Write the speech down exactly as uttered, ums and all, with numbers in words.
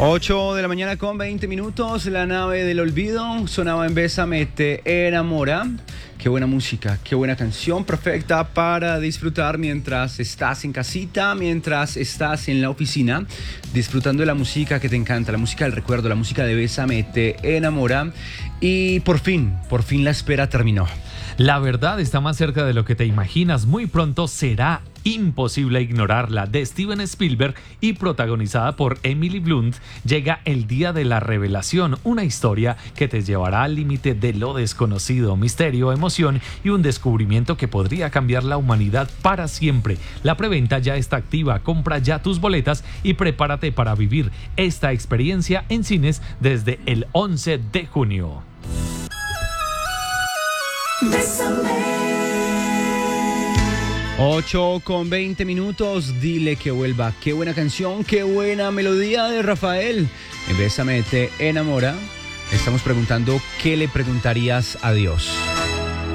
ocho de la mañana con veinte minutos, La Nave del Olvido sonaba en Bésame Te Enamora. Qué buena música, qué buena canción, perfecta para disfrutar mientras estás en casita, mientras estás en la oficina, disfrutando de la música que te encanta, la música del recuerdo, la música de Bésame Te Enamora. Y por fin, por fin la espera terminó. La verdad está más cerca de lo que te imaginas. Muy pronto será imposible ignorarla. De Steven Spielberg y protagonizada por Emily Blunt, llega El Día de la Revelación, una historia que te llevará al límite de lo desconocido, misterio, emoción y un descubrimiento que podría cambiar la humanidad para siempre. La preventa ya está activa, compra ya tus boletas y prepárate para vivir esta experiencia en cines desde el once de junio. ocho con veinte minutos, dile que vuelva. Qué buena canción, qué buena melodía de Rafael. En Bésame Te Enamora, estamos preguntando qué le preguntarías a Dios.